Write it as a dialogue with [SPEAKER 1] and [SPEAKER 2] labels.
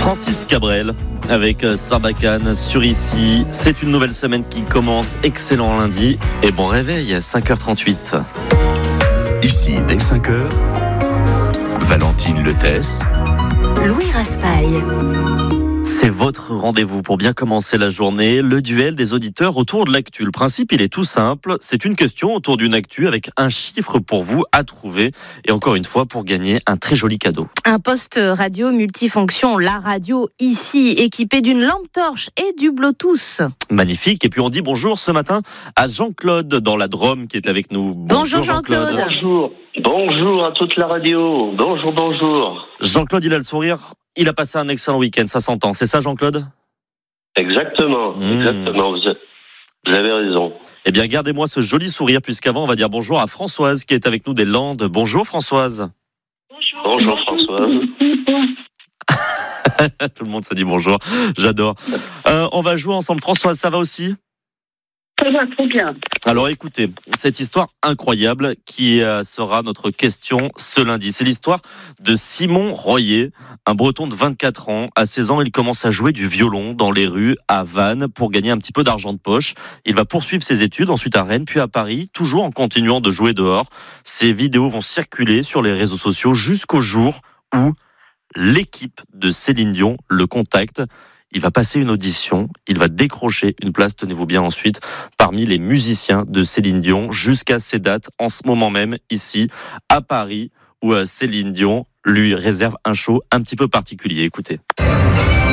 [SPEAKER 1] Francis Cabrel avec Sarbacane sur Ici. C'est une nouvelle semaine qui commence. Excellent lundi et bon réveil à 5h38.
[SPEAKER 2] Ici, dès 5h, Valentine Letès,
[SPEAKER 3] Louis Raspail.
[SPEAKER 1] C'est votre rendez-vous pour bien commencer la journée, le duel des auditeurs autour de l'actu. Le principe, il est tout simple. C'est une question autour d'une actu avec un chiffre pour vous à trouver. Et encore une fois, pour gagner un très joli cadeau.
[SPEAKER 3] Un poste radio multifonction, la radio ici, équipée d'une lampe torche et du Bluetooth.
[SPEAKER 1] Magnifique. Et puis on dit bonjour ce matin à Jean-Claude dans la Drôme qui est avec nous.
[SPEAKER 3] Bonjour Jean-Claude.
[SPEAKER 4] Bonjour à toute la radio. Bonjour.
[SPEAKER 1] Jean-Claude, il a le sourire. Il a passé un excellent week-end, ça s'entend. C'est ça, Jean-Claude ?
[SPEAKER 4] Exactement. Vous avez raison.
[SPEAKER 1] Eh bien, gardez-moi ce joli sourire, puisqu'avant, on va dire bonjour à Françoise, qui est avec nous des Landes. Bonjour, Françoise.
[SPEAKER 4] Bonjour Françoise.
[SPEAKER 1] Tout le monde se dit bonjour. J'adore. On va jouer ensemble. Françoise, ça va aussi ?
[SPEAKER 5] Ça va très bien.
[SPEAKER 1] Alors écoutez, cette histoire incroyable qui sera notre question ce lundi. C'est l'histoire de Simon Royer, un breton de 24 ans. À 16 ans, il commence à jouer du violon dans les rues à Vannes pour gagner un petit peu d'argent de poche. Il va poursuivre ses études, ensuite à Rennes, puis à Paris, toujours en continuant de jouer dehors. Ces vidéos vont circuler sur les réseaux sociaux jusqu'au jour où l'équipe de Céline Dion le contacte. Il va passer une audition, il va décrocher une place, tenez-vous bien ensuite, parmi les musiciens de Céline Dion jusqu'à ces dates, en ce moment même, ici, à Paris, où Céline Dion lui réserve un show un petit peu particulier. Écoutez.